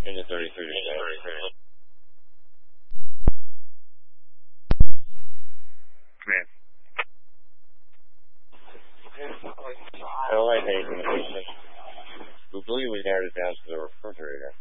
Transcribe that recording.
Engine 33 to Command. Alright, Hayden. We believe we narrowed it down to the refrigerator.